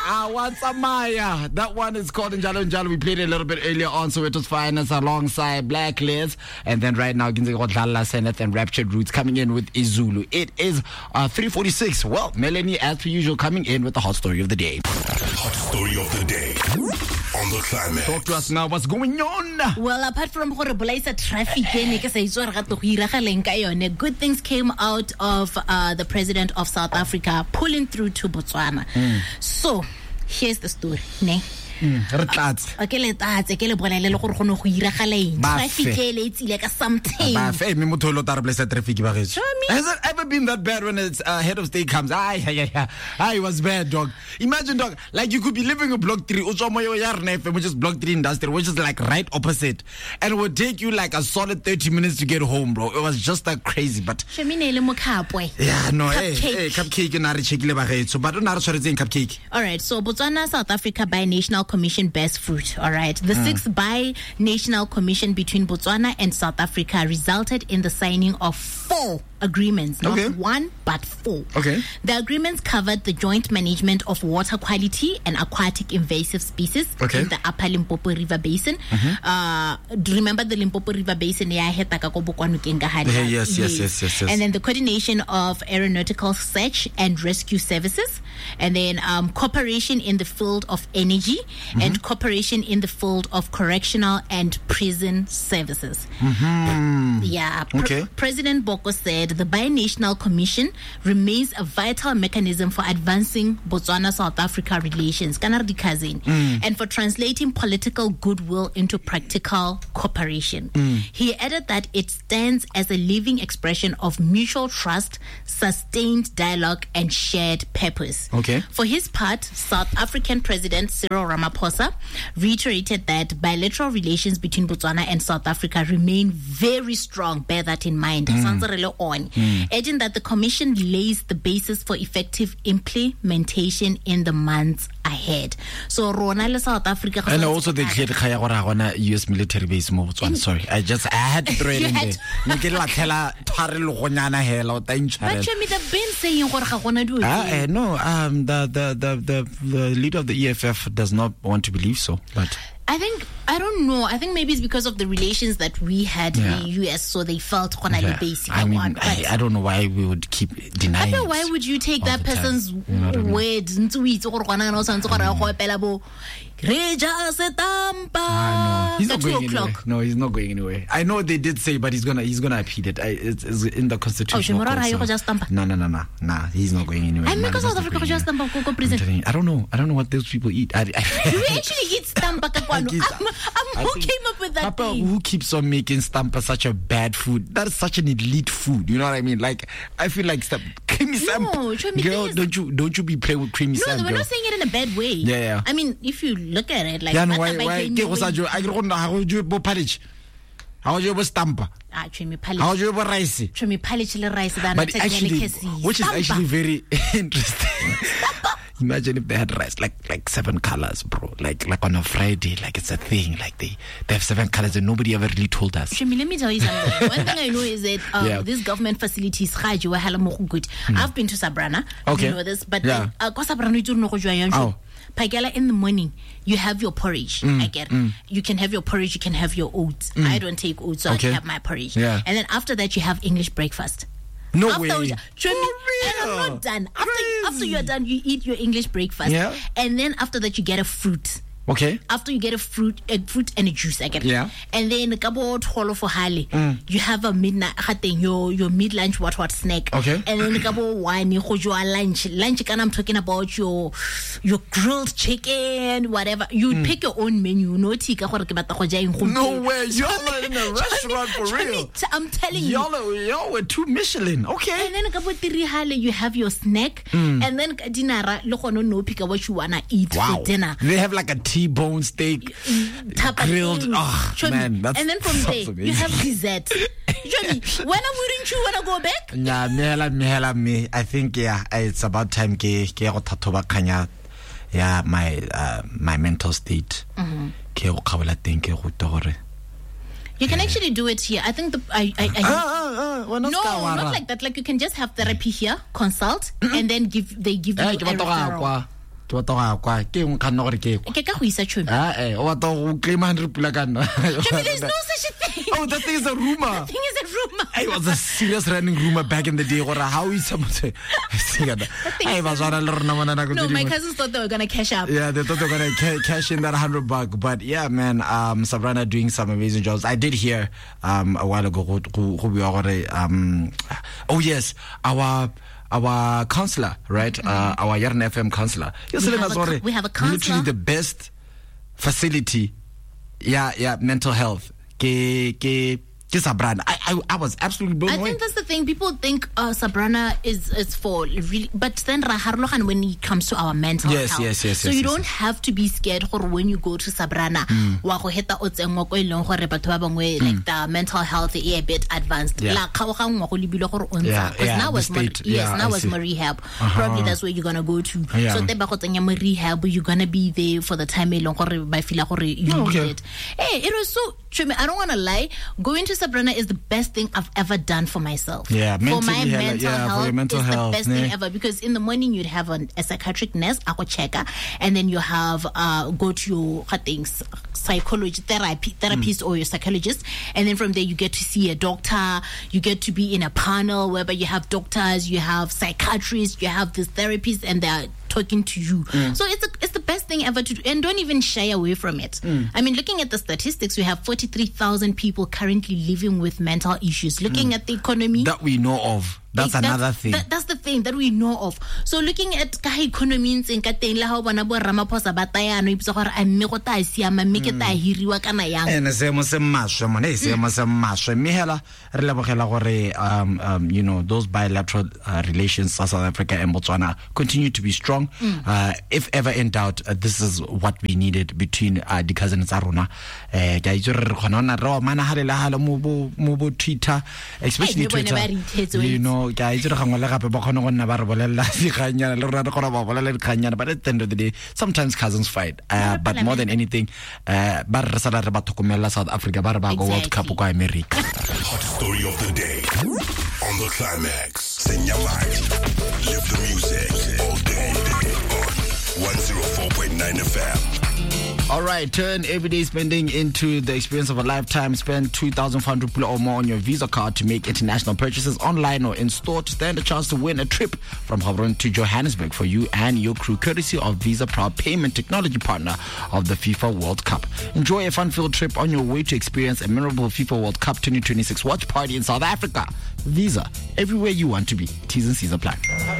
Maya. That one is called Njalo Njalo. We played it a little bit earlier on, so it was Finance alongside Black Liz. And then right now, Ginzeko Dlala Seneth and Raptured Roots coming in with Izulu. It is 3:46. Well, Melanie, as per usual, coming in with the hot story of the day. Hot story of the day on the Climate. Talk to us now. What's going on? Well, apart from horrible traffic, good things came out of the president of South Africa pulling through to Botswana. So, here's the story. Traffic something. Has it ever been that bad when it's head of state comes? It was bad, dog. Imagine, dog, like you could be living in block 3, which is block 3 industrial, which is like right opposite, and it would take you like a solid 30 minutes to get home, bro. It was just that crazy, but yeah, no, cupcake and cupcake. All right, so Botswana South Africa Bi-National Commission bears fruit. All right, the sixth Bi-National Commission between Botswana and South Africa resulted in the signing of 4 agreements, not 1 but 4. Okay. The agreements covered the joint management of water quality and aquatic invasive species in the Upper Limpopo River Basin. Remember the Limpopo River Basin? Yes. And then the coordination of aeronautical search and rescue services, and then cooperation in the field of energy and cooperation in the field of correctional and prison services. Yeah. President Boko said the Bi-National Commission remains a vital mechanism for advancing Botswana-South Africa relations and for translating political goodwill into practical cooperation. He added that it stands as a living expression of mutual trust, sustained dialogue, and shared purpose. For his part, South African President Cyril Ramaphosa reiterated that bilateral relations between Botswana and South Africa remain very strong. Bear that in mind. Adding that the Commission lays the basis for effective implementation in the months ahead. So, South Africa. And also, they cleared the US military base in Botswana. Sorry, I had to throw it in there. But they've been saying what do it. No, the leader of the EFF does not want to believe so, but. I don't know. I think maybe it's because of the relations that we had with the US, so they felt basic. I mean, I don't know why we would keep denying. I don't know why would you take that person's word? He's not going anywhere. No, he's not going anywhere. I know they did say, but he's gonna appeal it. It's in the constitution. No, he's not going anywhere. I don't know what those people eat. Do we actually eat stampa? Who came up with that Papa, thing? who keeps on making stampa such a bad food? That is such an elite food. You know what I mean? Like, I feel like creamy stampa. Girl, don't you be playing with creamy stampa? No, we're not saying it in a bad way. Yeah. I mean, if you look at it, like, why? How would you porridge? How would you stampa? How would you rice? But actually, which is actually very interesting. Imagine if they had rice like 7 colors, bro. Like on a Friday, like it's a thing. Like they have 7 colors and nobody ever really told us. Let me tell you something. One thing I know is that these government facilities were hella more good. I've been to Sabrana. You know this, but Pagela, in the morning, you have your porridge. I get it. You can have your porridge, you can have your oats. I don't take oats, so I can have my porridge. And then after that, you have English breakfast. No after way. And I'm not done. After you're done, you eat your English breakfast. And then after that, you get a fruit. After you get a fruit and a juice, I get it. And then a couple of for Hali, you have a midnight your mid-lunch what snack. And then a couple of wine, you hold your lunch. And I'm talking about your grilled chicken, whatever. You pick your own menu. No way, y'all are in a restaurant for real. I'm telling you. Y'all were 2 Michelin. And then a couple of Hali, you have your snack. And then dinner, no pick what you wanna eat for dinner. They have like a T-bone steak, grilled. Oh, man, that's and then from there, you have dessert. When wouldn't you want to go back? Me. I think, it's about time my mental state. You can actually do it here. I think no, not like that. Like you can just have therapy here, consult, and then they give you a referral. ke batla go kwa ke eng ka nna gore ke ke ka go isa tšhomi o batla go claim 100 pula ka nna there's no such a thing. Oh, that thing is a rumor. That thing is a rumor. It was a serious running rumor back in the day. How is someone say? No, my cousins thought they were gonna cash up. Yeah, they thought they were gonna cash in that $100. But yeah, man, Sabrina doing some amazing jobs. I did hear a while ago. Oh yes, our counselor, right? Our Yarn FM counselor. We have a counselor. Literally the best facility. Yeah, mental health. Sabrina. I was absolutely blown away. I think that's the thing. People think Sabrina is for really, but then when it comes to our mental health. Yes. So you don't have to be scared when you go to Sabrina. Like the mental health is a bit advanced. Because now it's more rehab. Probably that's where you're gonna go to. So rehab, you're gonna be there for the time you need it. Hey, it was so. I don't want to lie. Going to Sabrina is the best thing I've ever done for myself. Yeah, for my mental health, for your mental health, the best thing ever. Because in the morning you'd have a psychiatric nurse, a checker, and then you have go to your psychology therapist or your psychologist, and then from there you get to see a doctor. You get to be in a panel whereby you have doctors, you have psychiatrists, you have this therapist, and they're talking to you. So it's the best thing ever to do, and don't even shy away from it. I mean, looking at the statistics, we have 43,000 people currently living with mental issues. Looking at the economy that we know of. That's another thing. That's the thing that we know of. So looking at ka economy ntse ka teng la ha bona bo Ramaphosa ba tayano ibitsa gore a mme go ta siama mme ke ta hiriwa kana yang ene se mo se maswe mone se mo se maswe mme hela re lebogela gore you know, those bilateral relations South Africa and Botswana continue to be strong. If ever in doubt, this is what we needed between the cousins tsa rona ka itse re khona re mana halela hala mo bo Twitter, especially Twitter, you know. But at the end of the day, sometimes cousins fight. But more than anything, South Africa, World Cup, America. Hot story of the day on the Climax. Live the music all day on 104.9 FM. All right, turn everyday spending into the experience of a lifetime. Spend 2,500 pula or more on your Visa card to make international purchases online or in store to stand a chance to win a trip from Gaborone to Johannesburg for you and your crew, courtesy of Visa, proud payment technology partner of the FIFA World Cup. Enjoy a fun-filled trip on your way to experience a memorable FIFA World Cup 2026 watch party in South Africa. Visa, everywhere you want to be. T's and C's apply.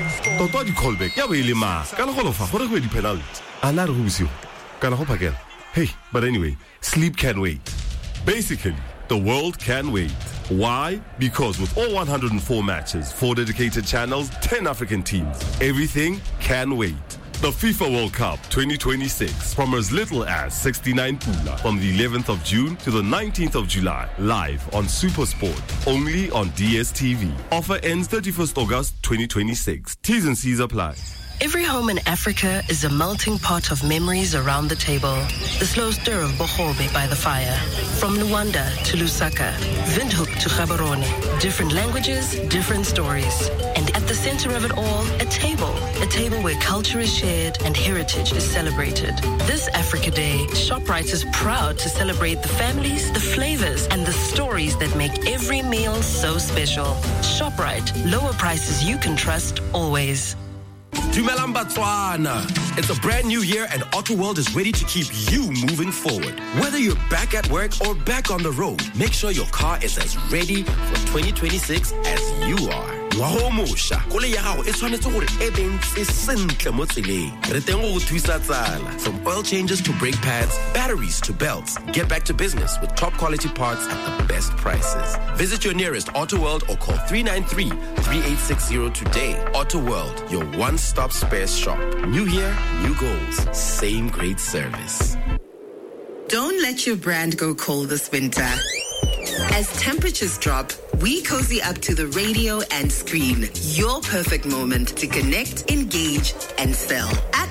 Hey, but anyway, sleep can wait. Basically, the world can wait. Why? Because with all 104 matches, 4 dedicated channels, 10 African teams, everything can wait. The FIFA World Cup 2026 from as little as 69 pula from the 11th of June to the 19th of July, live on SuperSport, only on DSTV. Offer ends 31st August 2026. T's and C's apply. Every home in Africa is a melting pot of memories around the table. The slow stir of bohobe by the fire. From Luanda to Lusaka, Windhoek to Gaborone. Different languages, different stories. And at the center of it all, a table. A table where culture is shared and heritage is celebrated. This Africa Day, ShopRite is proud to celebrate the families, the flavors, and the stories that make every meal so special. ShopRite, lower prices you can trust always. Dumelang Batswana. It's a brand new year and AutoWorld is ready to keep you moving forward. Whether you're back at work or back on the road, make sure your car is as ready for 2026 as you are. Wahomosha, kole ya gago e tshwanetse gore e bentse sentle mo tseleng. Re teng go thusa tsala. From oil changes to brake pads, batteries to belts. Get back to business with top quality parts at the best prices. Visit your nearest AutoWorld or call 393-3860 today. AutoWorld, your one-stop spares shop. New year, new goals. Same great service. Don't let your brand go cold this winter. As temperatures drop, we cozy up to the radio and screen. Your perfect moment to connect, engage, and sell. At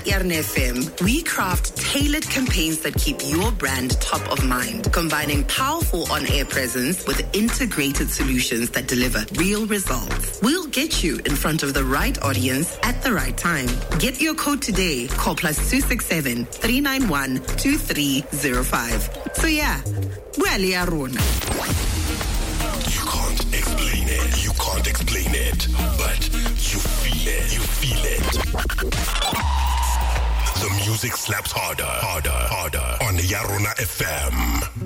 Yarn FM, we craft tailored campaigns that keep your brand top of mind, combining powerful on-air presence with integrated solutions that deliver real results. We'll get you in front of the right audience at the right time. Get your code today. Call +267 391 2305. So yeah, well, Yarona. You can't explain it. You can't explain it, but you feel it. You feel it. The music slaps harder on Yarona FM.